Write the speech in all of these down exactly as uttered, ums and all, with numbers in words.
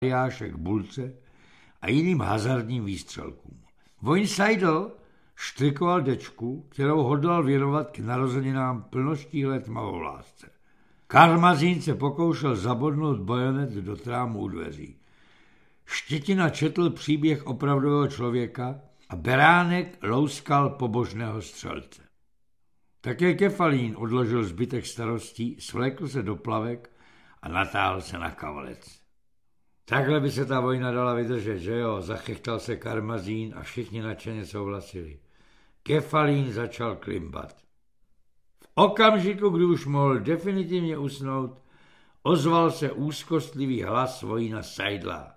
k bulce a jiným hazardním výstřelkům. Vojn Seidel štrikoval dečku, kterou hodlal věnovat k narozeninám plnoštíhlé tmavovlásce. Karmazín se pokoušel zabodnout bajonet do trámu u dveří. Štětina četl příběh opravdového člověka a Beránek louskal pobožného střelce. Také Kefalín odložil zbytek starostí, svlékl se do plavek a natáhl se na kavalec. Takhle by se ta vojna dala vydržet, že jo, zachechtal se Karmazín a všichni nadšeně souhlasili. Kefalín začal klimbat. V okamžiku, kdy už mohl definitivně usnout, ozval se úzkostlivý hlas vojína Seidla.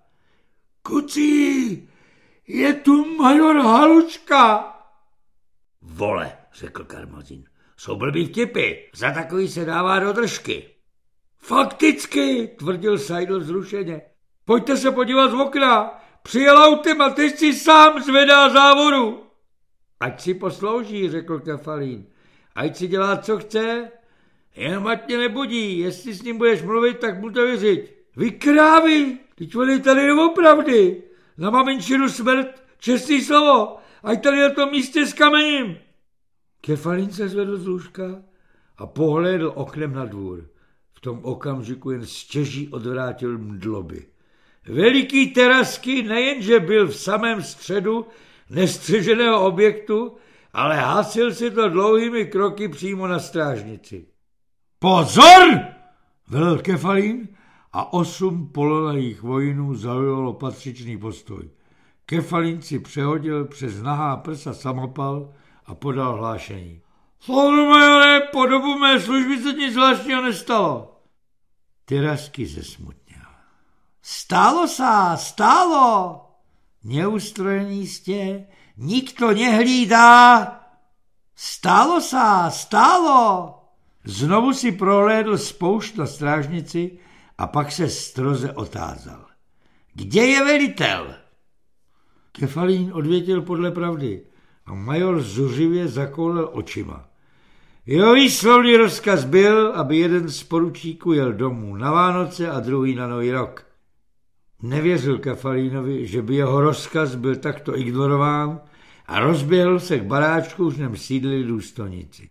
Kucí, je tu major Halučka. Vole, řekl Karmazín, jsou blbý vtipy, za takový se dává do držky. Fakticky, tvrdil Seidl vzrušeně. Pojďte se podívat z okna, přijel autem a teď si sám zvedá závodu. Ať si poslouží, řekl Kefalín, ať si dělá, co chce, jenom ať mě nebudí, jestli s ním budeš mluvit, tak mu to věřit. Vy krávy, teď on je tady doopravdy, na maminčinu smrt, čestný slovo, ať tady na tom místě s kamením. Kefalín se zvedl z lůžka a pohlédl oknem na dvůr. V tom okamžiku jen stěží odvrátil mdloby. Veliký Terasky nejenže byl v samém středu nestřeženého objektu, ale hasil si to dlouhými kroky přímo na strážnici. Pozor! velel Kefalín a osm pololejích vojnů zaujalo patřičný postoj. Kefalín si přehodil přes nahá prsa samopal a podal hlášení. Soudu majore, po dobu mé služby se nic zvláštního nestalo. Terasky zesmutněl. Stálo sa, stálo. Neustrojený ste, nikto nehlídá. Stálo sa, stálo. Znovu si prohlédl spoušť na strážnici a pak se stroze otázal. Kde je velitel? Kefalín odvětil podle pravdy a major zuřivě zakoulel očima. Jeho výslovný rozkaz byl, aby jeden z poručíků jel domů na Vánoce a druhý na Nový rok. Nevěřil Kefalínovi, že by jeho rozkaz byl takto ignorován a rozběhl se k baráčku, už nem sídlili důstojníci.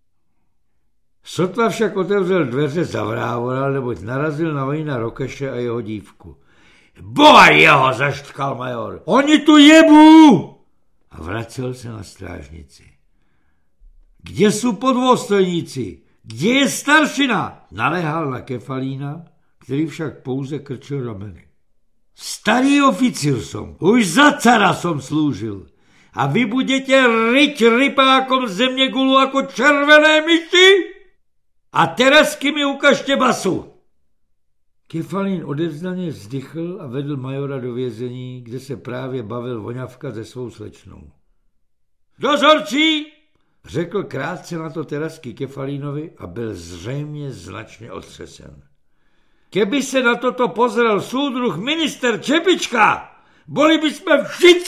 Sotva však otevřel dveře, zavrávoral, neboť narazil na vojína Rokeše a jeho dívku. Boj jeho, zaštkal major, oni tu jebu! A vracel se na strážnici. Kde jsou podvostojníci? Kde je staršina? Naléhal na Kefalína, který však pouze krčil rameny. Starý oficír som, už za cara som slúžil. A vy budete ryť rypákom země gulu jako červené myši? A Terasky mi ukažte basu. Kefalín odevzdaně vzdychl a vedl majora do vězení, kde se právě bavil voňavka se svou slečnou. Dozorčí, řekl krátce na to Terasky Kefalínovi a byl zřejmě značně otřesen. Keby se na toto pozrel súdruh minister Čepička, boli by jsme všichni